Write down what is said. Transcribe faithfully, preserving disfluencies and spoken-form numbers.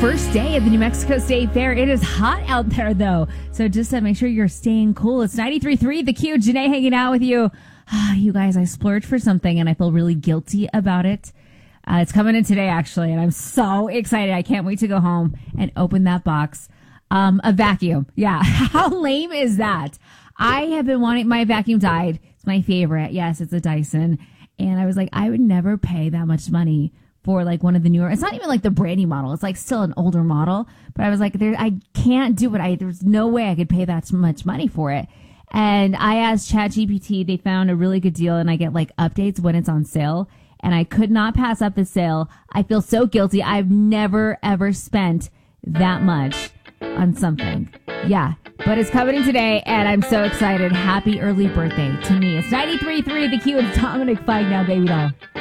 first day of the New Mexico State Fair. It is hot out there, though. So just uh, make sure you're staying cool. It's ninety-three point three The Q. Janae hanging out with you. Ah, you guys, I splurged for something, and I feel really guilty about it. Uh, it's coming in today, actually, and I'm so excited. I can't wait to go home and open that box. Um, a vacuum. Yeah. How lame is that? I have been wanting, my vacuum died. It's my favorite. Yes, it's a Dyson. And I was like, I would never pay that much money for like one of the newer, it's not even like the brand new model. It's like still an older model, but I was like, there, I can't do it. I, there's no way I could pay that much money for it. And I asked ChatGPT, they found a really good deal, and I get like updates when it's on sale, and I could not pass up the sale. I feel so guilty. I've never ever spent that much on something. Yeah, but it's coming in today, and I'm so excited. Happy early birthday to me. It's ninety-three point three The Q. It's Dominic Fike now, baby doll.